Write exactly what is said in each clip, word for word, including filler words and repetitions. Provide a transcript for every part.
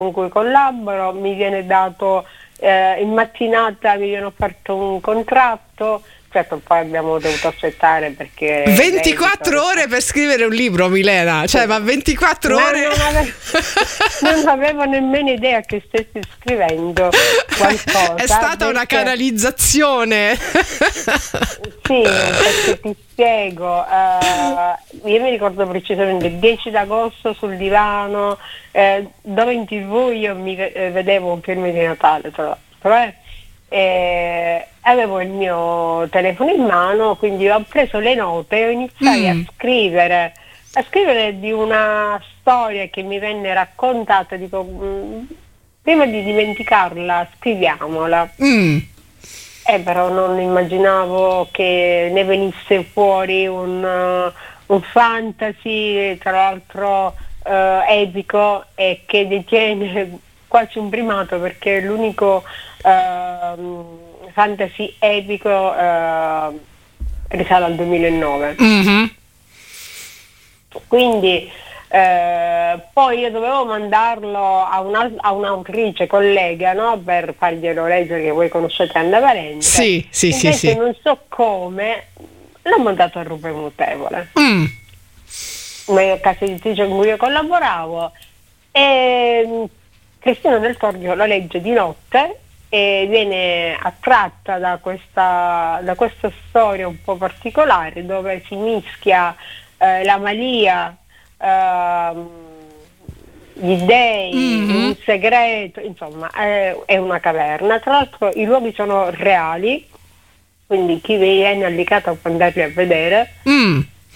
con cui collaboro, mi viene dato eh, in mattinata, mi viene offerto un contratto. Certo, poi abbiamo dovuto aspettare perché ventiquattro ore per scrivere un libro, Milena, cioè, sì. ma ventiquattro ma ore non avevo, non avevo nemmeno idea che stessi scrivendo qualcosa. È stata perché... una canalizzazione. Sì, perché ti spiego, uh, io mi ricordo precisamente il dieci d'agosto sul divano, eh, dove in tv io mi vedevo un film di Natale, tra l'altro, eh. E avevo il mio telefono in mano, quindi ho preso le note e ho iniziato mm. a scrivere a scrivere di una storia che mi venne raccontata. Dico, mh, prima di dimenticarla scriviamola. mm. Eh, però non immaginavo che ne venisse fuori un, uh, un fantasy, tra l'altro uh, epico, e che detiene quasi un primato, perché è l'unico uh, fantasy epico uh, risale al duemilanove. Mm-hmm. Quindi eh, poi io dovevo mandarlo a, una, a un'autrice collega, no? Per farglielo leggere, che voi conoscete Anna Valente. Sì, sì, Invece sì, sì. non so come l'ho mandato a Rupe Mutevole, mm. una casa editrice con cui io collaboravo, e Cristina Del Torrio lo legge di notte e viene attratta da questa, da questa storia un po' particolare, dove si mischia eh, la Malia, eh, gli dei, mm-hmm. un segreto, insomma è, è una caverna. Tra l'altro i luoghi sono reali, quindi chi viene all'Icata può andarli a vedere. Mm.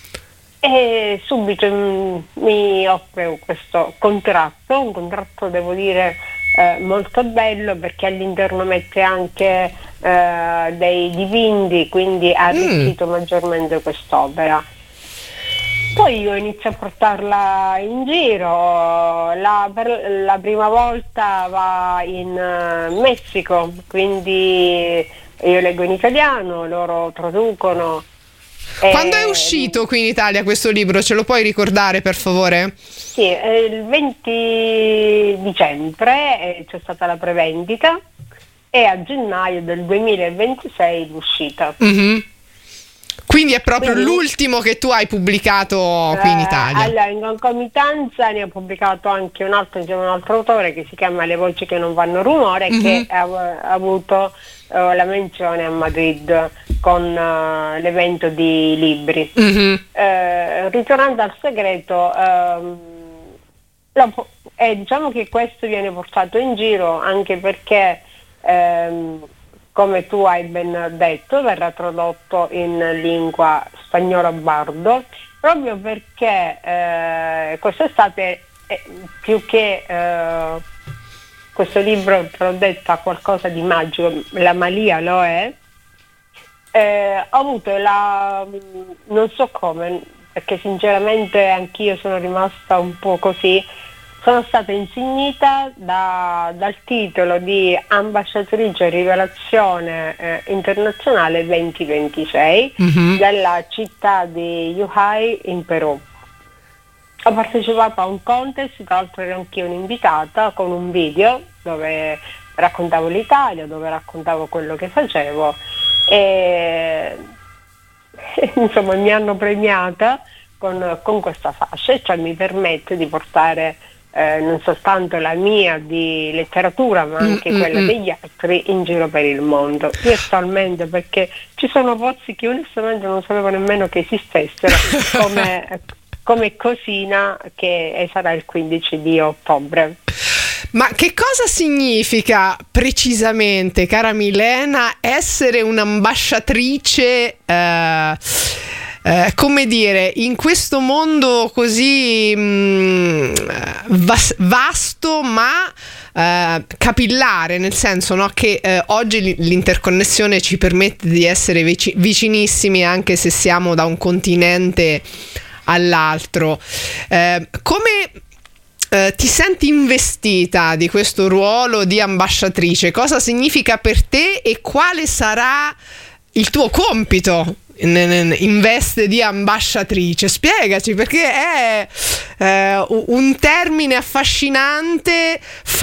E subito mm, mi offre questo contratto, un contratto devo dire eh, molto bello, perché all'interno mette anche eh, dei dipinti, quindi ha arricchito mm. maggiormente quest'opera. Poi io inizio a portarla in giro, la, per la prima volta va in uh, Messico, quindi io leggo in italiano, loro traducono. Quando è uscito qui in Italia questo libro? Ce lo puoi ricordare, per favore? Sì, il venti dicembre c'è stata la prevendita e a gennaio del duemilaventisei l'uscita. Mm-hmm. Quindi è proprio Quindi, l'ultimo che tu hai pubblicato qui in Italia? Eh, allora, in concomitanza ne ho pubblicato anche un altro, diciamo, un altro autore che si chiama Le voci che non vanno rumore, mm-hmm. che ha, ha avuto uh, la menzione a Madrid con uh, l'evento di libri. Mm-hmm. Eh, ritornando al segreto, ehm, lo, eh, diciamo che questo viene portato in giro anche perché ehm, come tu hai ben detto, verrà tradotto in lingua spagnola bardo, proprio perché eh, quest'estate, eh, più che eh, questo libro tradotto a qualcosa di magico, la Malia lo è, eh, ho avuto la, non so come, perché sinceramente anch'io sono rimasta un po' così, sono stata insignita da, dal titolo di ambasciatrice rivelazione eh, internazionale duemilaventisei mm-hmm. della città di Yuhai in Perù. Ho partecipato a un contest, tra l'altro ero anch'io un'invitata, con un video dove raccontavo l'Italia, dove raccontavo quello che facevo e insomma mi hanno premiata con, con questa fascia, cioè mi permette di portare Eh, non soltanto la mia di letteratura ma anche mm, quella mm, degli altri in giro per il mondo, virtualmente, perché ci sono pozzi che onestamente non sapevo nemmeno che esistessero come, come Cosina, che sarà il quindici di ottobre. Ma che cosa significa precisamente, cara Milena, essere un'ambasciatrice eh, Eh, come dire, in questo mondo così mh, vas- vasto ma eh, capillare, nel senso, no, che eh, oggi l'interconnessione ci permette di essere vic- vicinissimi anche se siamo da un continente all'altro. Eh, come eh, ti senti investita di questo ruolo di ambasciatrice? Cosa significa per te e quale sarà il tuo compito in, in veste di ambasciatrice? Spiegaci, perché è eh, un termine affascinante,